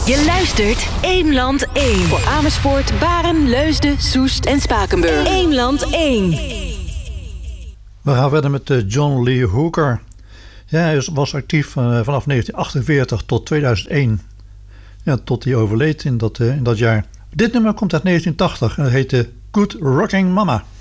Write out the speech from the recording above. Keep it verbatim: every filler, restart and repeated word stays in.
Je luistert één land één. Voor Amersfoort, Baren, Leusden, Soest en Spakenburg. één land één. We gaan verder met John Lee Hooker. Ja, hij was actief vanaf negentien achtenveertig tot tweeduizend één. Ja, tot hij overleed in dat, in dat jaar. Dit nummer komt uit negentien tachtig en dat heette Good Rocking Mama.